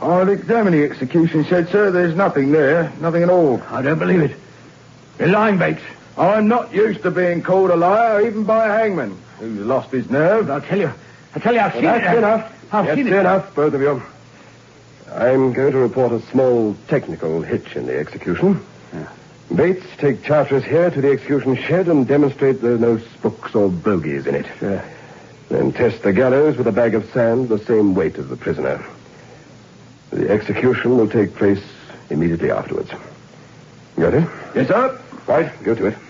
I'll examine the execution shed, sir. There's nothing there. Nothing at all. I don't believe it. You're lying, Bates. I'm not used to being called a liar, even by a hangman who's lost his nerve. I'll tell you, I've seen it. That's enough. I've seen it. That's enough, both of you. I'm going to report a small technical hitch in the execution. Yeah. Bates, take Charteris here to the execution shed and demonstrate there are no spooks or bogies in it. Sure. Then test the gallows with a bag of sand the same weight as the prisoner. The execution will take place immediately afterwards. Got it? Yes, sir. Right, go to it.